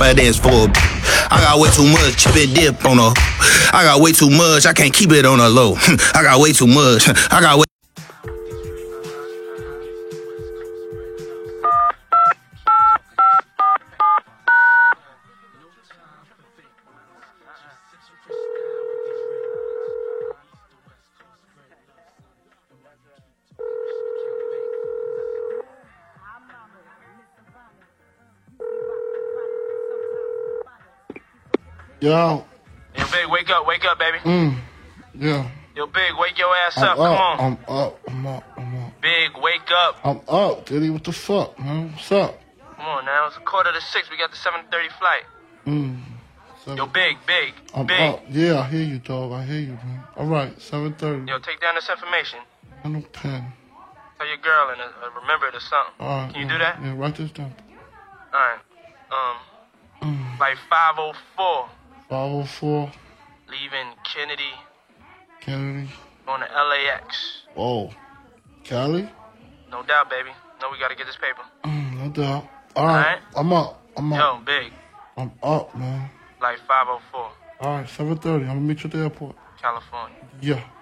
that ass for a I got way too much chip and dip on her. I got way too much, I can't keep it on a low. I got way too much, I got way. Yo. Yo, Big, wake up, baby. Yeah. Yo, Big, wake your ass up. Come on. I'm up. Big, wake up. I'm up, Diddy. What the fuck, man? What's up? Come on now. It's 5:45. We got the 7:30 flight. Yo, Big. I'm Big. up. Yeah, I hear you, dog. I hear you, man. All right, 7:30. Yo, take down this information. I no pen. Tell your girl and remember it or something. All right. Can you do that? Yeah, write this down. All right. Like 5:04. 504. Leaving Kennedy. Going to LAX. Whoa. Cali? No doubt, baby. No, we gotta get this paper. No doubt. All right. I'm up. Yo, Big. I'm up, man. Like 5:04. All right, 7:30. I'm gonna meet you at the airport. California. Yeah.